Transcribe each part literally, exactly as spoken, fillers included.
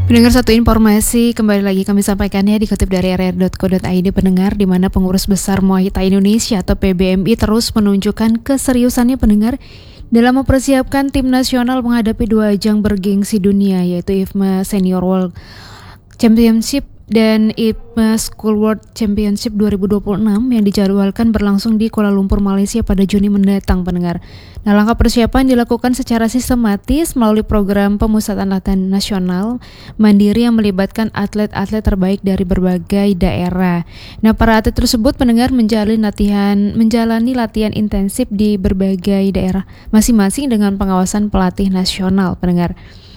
Pendengar, satu informasi kembali lagi kami sampaikannya dikutip dari r r dot co dot i d pendengar, di mana pengurus besar Muay Thai Indonesia atau P B M I terus menunjukkan keseriusannya pendengar dalam mempersiapkan tim nasional menghadapi dua ajang bergengsi dunia, yaitu I F M A Senior World Championship dan I F M A School World Championship dua ribu dua puluh enam yang dijadwalkan berlangsung di Kuala Lumpur, Malaysia pada Juni mendatang pendengar. Nah, langkah persiapan dilakukan secara sistematis melalui program pemusatan latihan nasional mandiri yang melibatkan atlet-atlet terbaik dari berbagai daerah. Nah, para atlet tersebut pendengar menjalani latihan menjalani latihan intensif di berbagai daerah masing-masing dengan pengawasan pelatih nasional pendengar.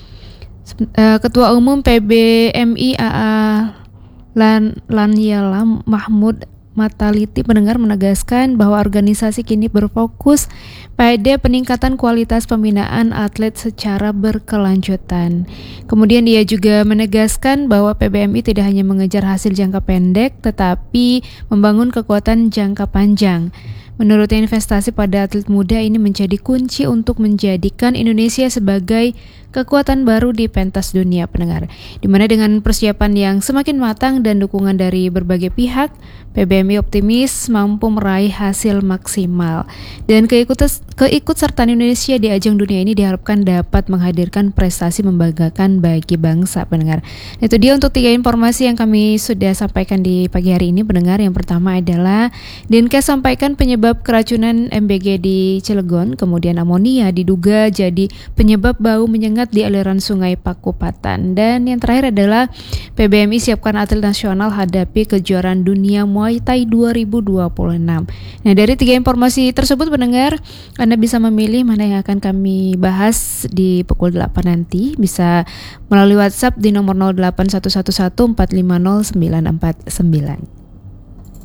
Ketua Umum P B M I A A Lan Lanyala Mahmud Mataliti pendengar menegaskan bahwa organisasi kini berfokus pada peningkatan kualitas pembinaan atlet secara berkelanjutan. Kemudian dia juga menegaskan bahwa P B M I tidak hanya mengejar hasil jangka pendek tetapi membangun kekuatan jangka panjang. Menurutnya, investasi pada atlet muda ini menjadi kunci untuk menjadikan Indonesia sebagai kekuatan baru di pentas dunia pendengar. Di mana dengan persiapan yang semakin matang dan dukungan dari berbagai pihak, P B M I optimis mampu meraih hasil maksimal. Dan keikutsertaan Indonesia di ajang dunia ini diharapkan dapat menghadirkan prestasi membanggakan bagi bangsa pendengar. Itu dia untuk tiga informasi yang kami sudah sampaikan di pagi hari ini pendengar. Yang pertama adalah Dinkes sampaikan penyebab keracunan M B G di Cilegon, kemudian amonia diduga jadi penyebab bau menyengat di aliran Sungai Pakupatan. Dan yang terakhir adalah P B M I siapkan atlet nasional hadapi kejuaraan dunia Muay Thai dua ribu dua puluh enam. Nah, dari tiga informasi tersebut pendengar, Anda bisa memilih mana yang akan kami bahas di pukul delapan nanti. Bisa melalui WhatsApp di nomor nol delapan satu satu satu empat lima nol sembilan empat sembilan.